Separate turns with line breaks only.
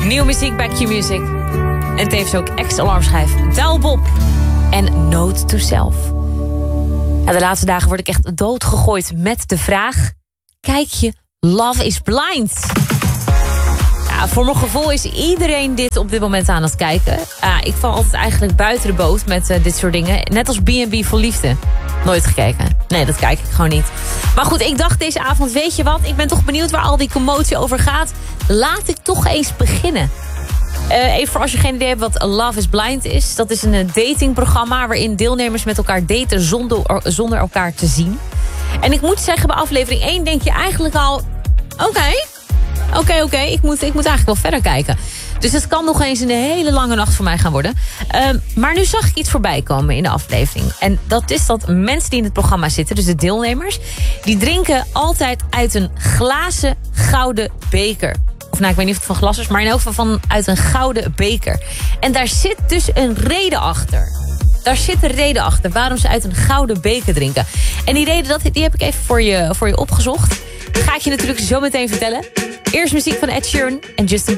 Nieuwe muziek bij Q-Music. En tevens ook ex-alarmschijf Douwe Bob en Note to Self. Ja, de laatste dagen word ik echt doodgegooid met de vraag: kijk je Love is Blind? Ja, voor mijn gevoel is iedereen dit op dit moment aan het kijken. Ik val altijd eigenlijk buiten de boot met dit soort dingen. Net als B&B voor Liefde. Nooit gekeken. Nee, dat kijk ik gewoon niet. Maar goed, ik dacht deze avond, weet je wat? Ik ben toch benieuwd waar al die commotie over gaat. Laat ik toch eens beginnen. Even voor als je geen idee hebt wat Love is Blind is. Dat is een datingprogramma waarin deelnemers met elkaar daten zonder elkaar te zien. En ik moet zeggen, bij aflevering 1 denk je eigenlijk al: Oké, ik moet eigenlijk wel verder kijken. Dus het kan nog eens een hele lange nacht voor mij gaan worden. Maar nu zag ik iets voorbij komen in de aflevering. En dat is dat mensen die in het programma zitten, dus de deelnemers, die drinken altijd uit een glazen gouden beker. Of nou, ik weet niet of het van glas is, maar in elk geval uit een gouden beker. En daar zit dus een reden achter. Daar zit een reden achter waarom ze uit een gouden beker drinken. En die reden, die heb ik even voor je opgezocht. Dat ga ik je natuurlijk zo meteen vertellen. Eerst muziek van Ed Sheeran en Justin Bieber.